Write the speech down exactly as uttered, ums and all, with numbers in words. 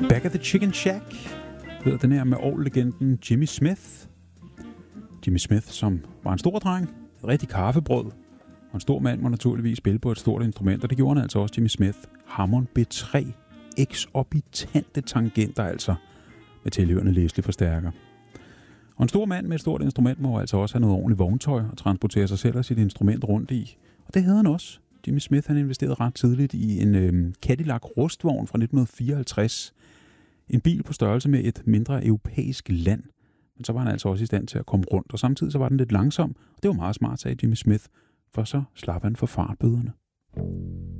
Back at the Chicken Shack hedder den her med orgellegenden Jimmy Smith. Jimmy Smith, som var en stor dreng, et rigtig kaffebrød, og en stor mand må naturligvis spille på et stort instrument, og det gjorde han altså også, Jimmy Smith. Hammond B tre, eksorbitante tangenter altså, med tilhørende Leslie-forstærker. Og en stor mand med et stort instrument må altså også have noget ordentligt vogntøj og transportere sig selv og sit instrument rundt i. Og det havde han også. Jimmy Smith han investerede ret tidligt i en øhm, Cadillac rustvogn fra nitten fireoghalvtreds. En bil på størrelse med et mindre europæisk land. Men så var han altså også i stand til at komme rundt, og samtidig så var den lidt langsom. Og det var meget smart, sagde Jimmy Smith, for så slap han for fartbøderne.